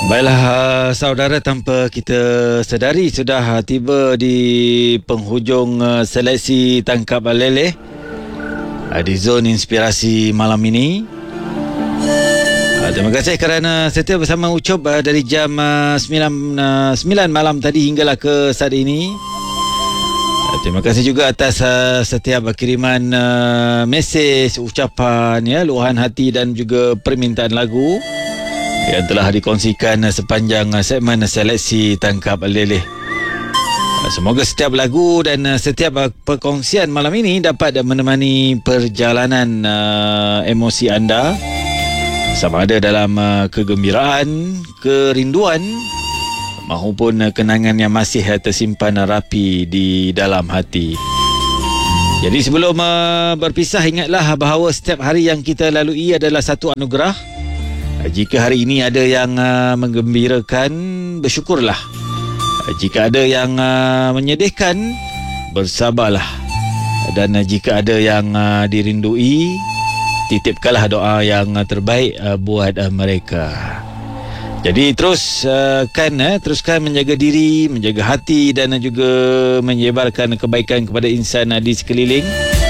Baiklah, saudara, tanpa kita sedari sudah tiba di penghujung seleksi tangkap leleh di zon inspirasi malam ini. Terima kasih kerana setia bersama Ucup dari jam 9 malam tadi hinggalah ke saat ini. Terima kasih juga atas setiap kiriman mesej, ucapan, luahan hati dan juga permintaan lagu yang telah dikongsikan sepanjang segmen seleksi tangkap leleh. Semoga setiap lagu dan setiap perkongsian malam ini dapat menemani perjalanan emosi anda, sama ada dalam kegembiraan, kerinduan maupun kenangan yang masih tersimpan rapi di dalam hati. Jadi sebelum berpisah, ingatlah bahawa setiap hari yang kita lalui adalah satu anugerah. Jika hari ini ada yang menggembirakan, bersyukurlah. Jika ada yang menyedihkan, bersabarlah. Dan jika ada yang dirindui, titipkanlah doa yang terbaik buat mereka. Jadi teruskan menjaga diri, menjaga hati dan juga menyebarkan kebaikan kepada insan di sekeliling.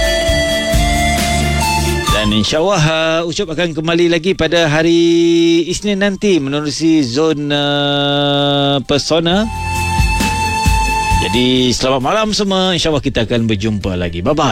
Dan insyaAllah Ucup akan kembali lagi pada hari Isnin nanti menerusi zon Persona. Jadi selamat malam semua. InsyaAllah kita akan berjumpa lagi. Bye-bye.